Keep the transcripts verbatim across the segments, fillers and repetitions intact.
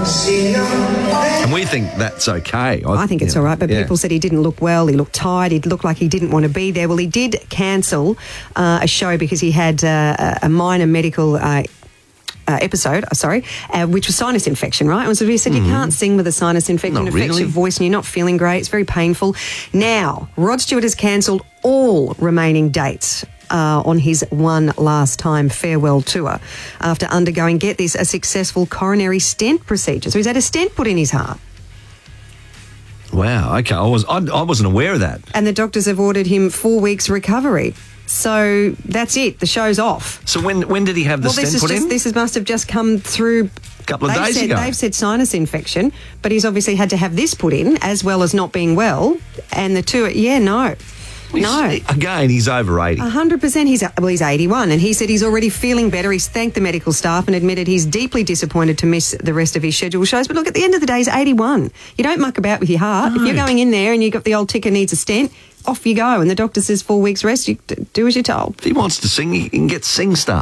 And we think that's okay. I think it's yeah. all right, but yeah. people said he didn't look well, he looked tired, he looked like he didn't want to be there. Well, he did cancel uh, a show because he had uh, a minor medical uh, uh, episode, uh, sorry, uh, which was sinus infection, right? And so he said mm. you can't sing with a sinus infection. It affects really. your voice and you're not feeling great. It's very painful. Now, Rod Stewart has cancelled all remaining dates Uh, on his one last time farewell tour after undergoing, get this, a successful coronary stent procedure. So he's had a stent put in his heart. Wow, okay. I, was, I, I wasn't aware of that. And the doctors have ordered him four weeks recovery. So that's it. The show's off. So when when did he have the well, stent this is put just, in? This is, must have just come through A couple of they've days said, ago. They've said sinus infection, but he's obviously had to have this put in as well as not being well. And the two, yeah, no. He's, no. Again, he's over eighty. one hundred percent. He's, well, he's eighty-one, and he said he's already feeling better. He's thanked the medical staff and admitted he's deeply disappointed to miss the rest of his scheduled shows. But look, at the end of the day, he's eighty-one. You don't muck about with your heart. No. If you're going in there and you've got the old ticker needs a stent, off you go. And the doctor says four weeks rest, you do as you're told. If he wants to sing, he can get SingStar.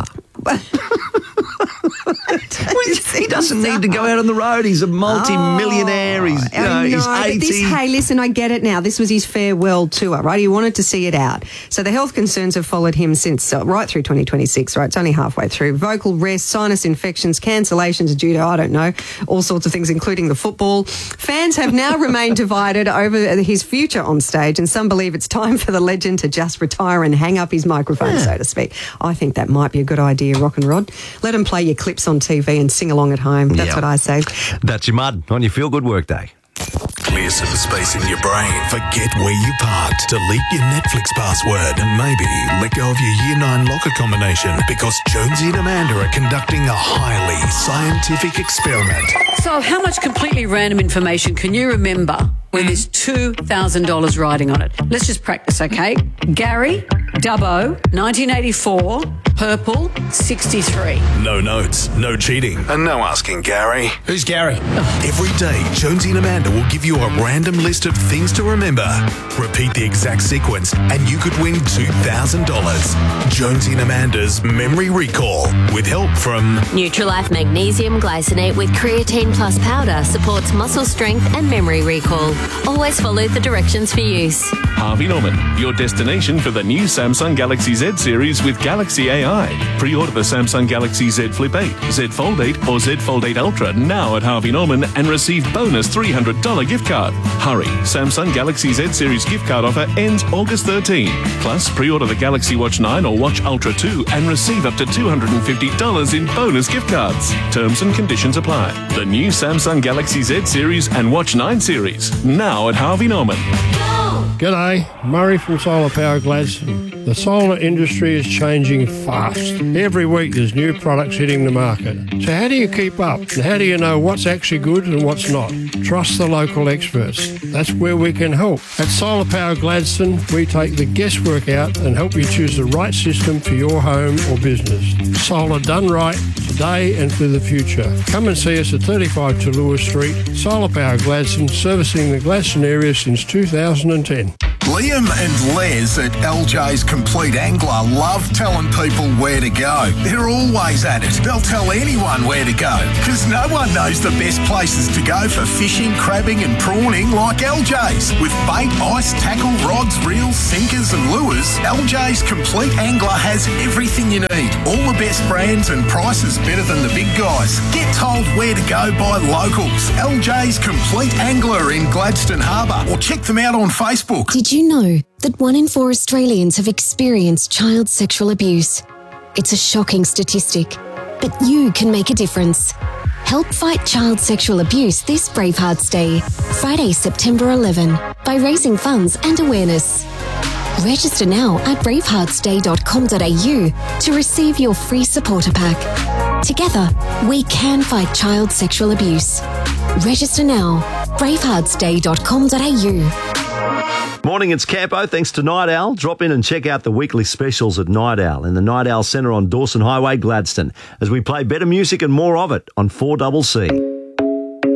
He doesn't need to go out on the road. He's a multi-millionaire. He's, you know, know, he's eighty. But this, hey, listen, I get it now. This was his farewell tour, right? He wanted to see it out. So the health concerns have followed him since uh, right through twenty twenty-six, right? It's only halfway through. Vocal rest, sinus infections, cancellations due to, I don't know, all sorts of things, including the football. Fans have now remained divided over his future on stage, and some believe it's time for the legend to just retire and hang up his microphone, yeah. so to speak. I think that might be a good idea, Rock and Rod. Let him play your clips on T V and sing along at home. That's yep. what I say. That's your mud on your feel-good workday. Clear some space in your brain. Forget where you parked. Delete your Netflix password and maybe let go of your year nine locker combination because Jonesy and Amanda are conducting a highly scientific experiment. So how much completely random information can you remember when there's two thousand dollars riding on it? Let's just practice, okay? Gary, Dubbo, nineteen eighty-four, purple, sixty-three. No notes, no cheating, and no asking Gary. Who's Gary? Every day, Jonesy and Amanda will give you a random list of things to remember. Repeat the exact sequence, and you could win two thousand dollars. Jonesy and Amanda's Memory Recall, with help from Nutrilife Magnesium Glycinate with Creatine Plus Powder supports muscle strength and memory recall. Always follow the directions for use. Harvey Norman, your destination for the new Samsung Galaxy Z series with Galaxy A I. Pre-order the Samsung Galaxy Z Flip eight, Z Fold eight or Z Fold eight Ultra now at Harvey Norman and receive bonus three hundred dollars gift card. Hurry, Samsung Galaxy Z series gift card offer ends August thirteenth. Plus, pre-order the Galaxy Watch nine or Watch Ultra two and receive up to two hundred fifty dollars in bonus gift cards. Terms and conditions apply. The new Samsung Galaxy Z series and Watch nine series now at Harvey Norman. G'day, Murray from Solar Power Gladstone. The solar industry is changing fast. Every week there's new products hitting the market. So how do you keep up? And how do you know what's actually good and what's not? Trust the local experts. That's where we can help. At Solar Power Gladstone, we take the guesswork out and help you choose the right system for your home or business. Solar done right, today and for the future. Come and see us at thirty-five Tallulah Street, Solar Power Gladstone, servicing the Gladstone area since two thousand ten. Liam and Les at L J's Complete Angler love telling people where to go. They're always at it. They'll tell anyone where to go because no one knows the best places to go for fishing, crabbing and prawning like L J's. With bait, ice, tackle, rods, reels, sinkers and lures, L J's Complete Angler has everything you need. All the best brands and prices better than the big guys. Get told where to go by locals. L J's Complete Angler in Gladstone Harbour, or check them out on Facebook. Did you know that one in four Australians have experienced child sexual abuse? It's a shocking statistic, but you can make a difference. Help fight child sexual abuse this Bravehearts Day, Friday, September eleventh, by raising funds and awareness. Register now at bravehearts day dot com dot a u to receive your free supporter pack. Together, we can fight child sexual abuse. Register now, bravehearts day dot com dot a u. Morning, it's Campo. Thanks to Night Owl. Drop in and check out the weekly specials at Night Owl in the Night Owl Centre on Dawson Highway, Gladstone, as we play better music and more of it on four C C.